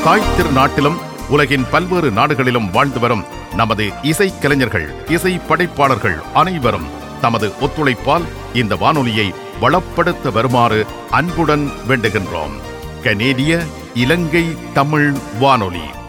தாய் திருநாட்டிலும் உலகின் பல்வேறு நாடுகளிலும் வாழ்ந்து வரும் நமது இசைக்கலைஞர்கள், இசை படைப்பாளர்கள் அனைவரும் தமது ஒத்துழைப்பால் இந்த வானொலியை வளப்படுத்த வருமாறு அன்புடன் வேண்டுகின்றோம். கனேடிய இலங்கை தமிழ் வானொலி.